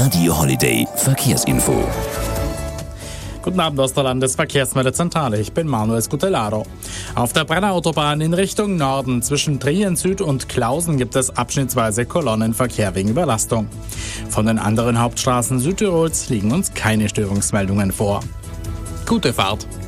Radio Holiday Verkehrsinfo. Guten Abend aus der Landesverkehrsmeldezentrale, ich bin Manuel Scutellaro. Auf der Brennerautobahn in Richtung Norden zwischen Trien Süd und Klausen gibt es abschnittsweise Kolonnenverkehr wegen Überlastung. Von den anderen Hauptstraßen Südtirols liegen uns keine Störungsmeldungen vor. Gute Fahrt!